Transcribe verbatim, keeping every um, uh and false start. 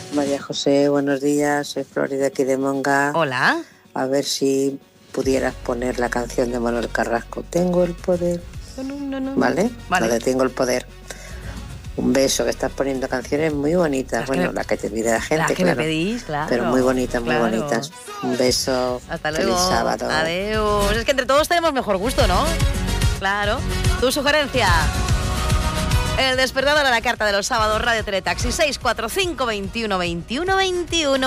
María José, buenos días. Soy Flori de aquí de Monga. Hola. A ver si pudieras poner la canción de Manuel Carrasco. Tengo el poder. No, no, no, ¿Vale? Vale. Lo de Tengo el poder. Un beso, que estás poniendo canciones muy bonitas. Las bueno, que me, la que te pide la gente, las que claro. me pedís, claro. Pero muy bonitas, muy claro. bonitas. Un beso. Hasta luego. Feliz sábado. Adiós. Es que entre todos tenemos mejor gusto, ¿no? Claro. Tu sugerencia. El despertador a la carta de los sábados, Radio Teletaxi seis cuatro cinco veintiuno veintiuno veintiuno.